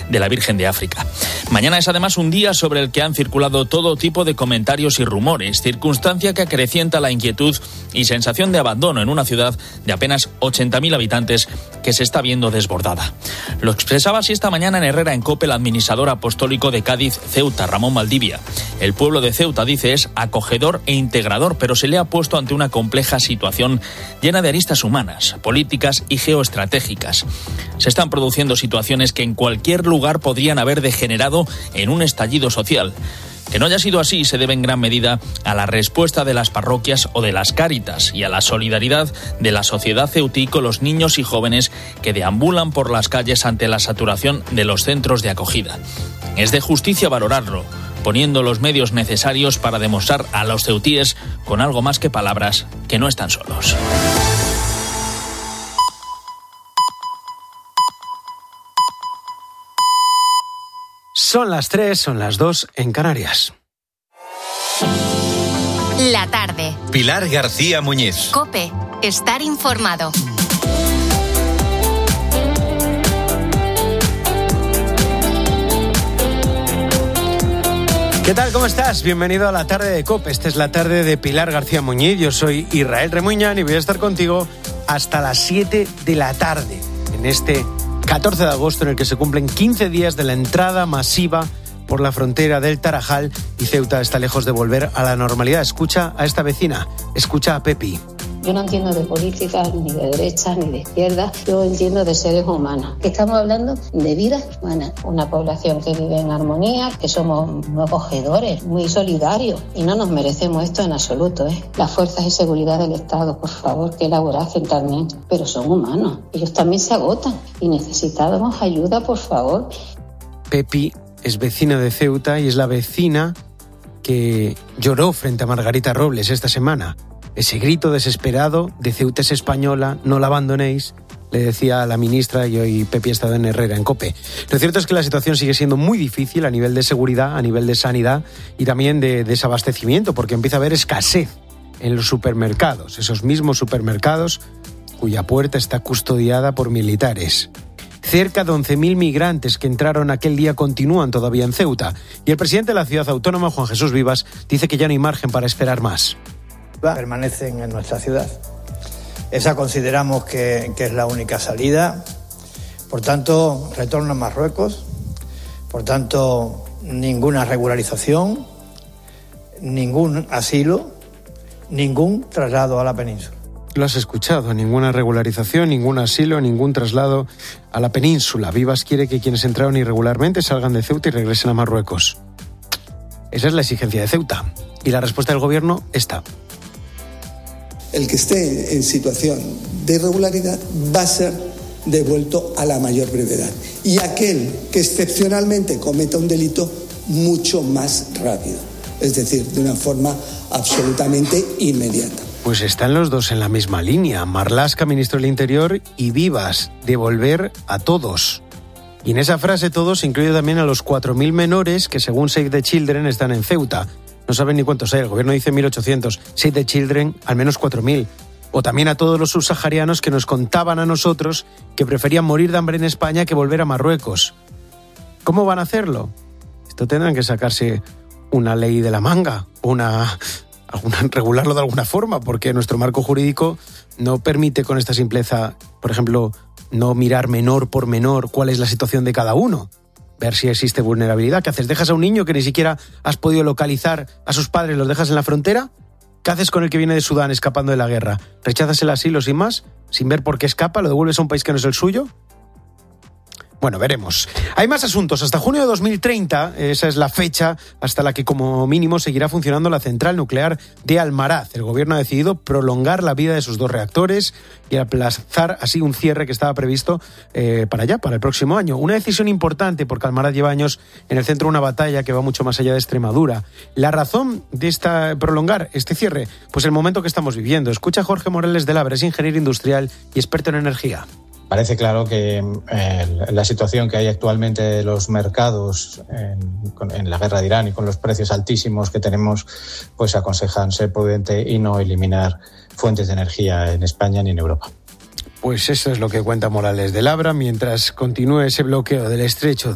de la Virgen de África. Mañana es además un día sobre el que han circulado todo tipo de comentarios y rumores, circunstancia que acrecienta la inquietud y sensación de abandono en una ciudad de apenas 80.000 habitantes que se está viendo desbordada. Lo expresaba así esta mañana en Herrera en COPE el administrador apostólico de Cádiz, Ceuta, Ramón Valdivia. El pueblo de Ceuta, dice, es acogedor e integrador, pero se le ha puesto ante una compleja situación llena de aristas humanas, políticas y geoestratégicas. Se están produciendo situaciones que en cualquier lugar podrían haber degenerado en un estallido social. Que no haya sido así se debe en gran medida a la respuesta de las parroquias o de las Cáritas y a la solidaridad de la sociedad ceutí con los niños y jóvenes que deambulan por las calles ante la saturación de los centros de acogida. Es de justicia valorarlo, poniendo los medios necesarios para demostrar a los ceutíes, con algo más que palabras, que no están solos. Son las 3, son las 2 en Canarias. La tarde. Pilar García Muñiz. COPE. Estar informado. ¿Qué tal? ¿Cómo estás? Bienvenido a la tarde de COPE. Esta es la tarde de Pilar García Muñiz. Yo soy Israel Remuñán y voy a estar contigo hasta las 7 de la tarde en este 14 de agosto, en el que se cumplen 15 días de la entrada masiva por la frontera del Tarajal, y Ceuta está lejos de volver a la normalidad. Escucha a esta vecina, escucha a Pepi. Yo no entiendo de política, ni de derecha, ni de izquierda. Yo entiendo de seres humanos. Estamos hablando de vidas humanas. Una población que vive en armonía, que somos muy acogedores, muy solidarios. Y no nos merecemos esto en absoluto, ¿eh? Las fuerzas de seguridad del Estado, por favor, que elaborasen también. Pero son humanos. Ellos también se agotan. Y necesitamos ayuda, por favor. Pepi es vecina de Ceuta y es la vecina que lloró frente a Margarita Robles esta semana. Ese grito desesperado de Ceuta es española, no la abandonéis, le decía a la ministra, y hoy Pepi ha estado en Herrera, en COPE. Lo cierto es que la situación sigue siendo muy difícil a nivel de seguridad, a nivel de sanidad y también de desabastecimiento, porque empieza a haber escasez en los supermercados, esos mismos supermercados cuya puerta está custodiada por militares. Cerca de 11.000 migrantes que entraron aquel día continúan todavía en Ceuta, y el presidente de la ciudad autónoma, Juan Jesús Vivas, dice que ya no hay margen para esperar más. Permanecen en nuestra ciudad. Esa consideramos que es la única salida. Por tanto, retorno a Marruecos. Por tanto, ninguna regularización, ningún asilo, ningún traslado a la península. Lo has escuchado, ninguna regularización, ningún asilo, ningún traslado a la península. Vivas quiere que quienes entraron irregularmente salgan de Ceuta y regresen a Marruecos. Esa es la exigencia de Ceuta. Y la respuesta del gobierno está. El que esté en situación de irregularidad va a ser devuelto a la mayor brevedad. Y aquel que excepcionalmente cometa un delito, mucho más rápido. Es decir, de una forma absolutamente inmediata. Pues están los dos en la misma línea. Marlaska, ministro del Interior, y Vivas, devolver a todos. Y en esa frase todos se incluye también a los 4.000 menores que, según Save the Children, están en Ceuta. No saben ni cuántos hay, el gobierno dice 1.800, Save the Children al menos 4.000. O también a todos los subsaharianos que nos contaban a nosotros que preferían morir de hambre en España que volver a Marruecos. ¿Cómo van a hacerlo? Esto tendrán que sacarse una ley de la manga, regularlo de alguna forma, porque nuestro marco jurídico no permite con esta simpleza, por ejemplo, no mirar menor por menor cuál es la situación de cada uno. Ver si existe vulnerabilidad. ¿Qué haces? ¿Dejas a un niño que ni siquiera has podido localizar a sus padres, los dejas en la frontera? ¿Qué haces con el que viene de Sudán escapando de la guerra? ¿Rechazas el asilo sin más? ¿Sin ver por qué escapa? ¿Lo devuelves a un país que no es el suyo? Bueno, veremos. Hay más asuntos. Hasta junio de 2030, esa es la fecha hasta la que como mínimo seguirá funcionando la central nuclear de Almaraz. El gobierno ha decidido prolongar la vida de sus 2 reactores y aplazar así un cierre que estaba previsto para el próximo año. Una decisión importante porque Almaraz lleva años en el centro de una batalla que va mucho más allá de Extremadura. La razón de prolongar este cierre, pues el momento que estamos viviendo. Escucha a Jorge Morales de Labra, es ingeniero industrial y experto en energía. Parece claro que la situación que hay actualmente de los mercados en la guerra de Irán y con los precios altísimos que tenemos, pues aconsejan ser prudente y no eliminar fuentes de energía en España ni en Europa. Pues eso es lo que cuenta Morales de Labra mientras continúe ese bloqueo del estrecho